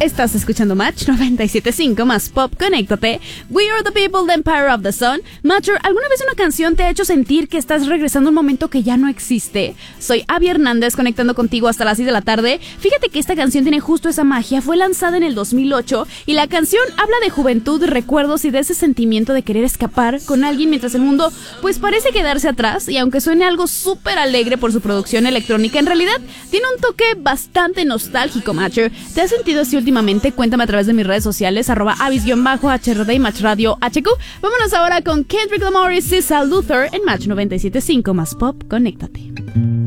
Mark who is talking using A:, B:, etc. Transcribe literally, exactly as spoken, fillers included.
A: Estás escuchando Match noventa y siete punto cinco más Pop, conéctate. We are the people, the empire of the sun. Matcher, ¿alguna vez una canción te ha hecho sentir que estás regresando a un momento que ya no existe? Soy Abby Hernández, conectando contigo hasta las seis de la tarde. Fíjate que esta canción tiene justo esa magia. Fue lanzada en el dos mil ocho y la canción habla de juventud, recuerdos y de ese sentimiento de querer escapar con alguien mientras el mundo pues parece quedarse atrás. Y aunque suene algo súper alegre por su producción electrónica, en realidad tiene un toque bastante nostálgico, Matcher. ¿Te has sentido así últimamente? Cuéntame a través de mis redes sociales, arroba avis-H R D y Match Radio H Q. Vámonos ahora con Kendrick Lamar y Cisa Luther en Match noventa y siete punto cinco más Pop, conéctate.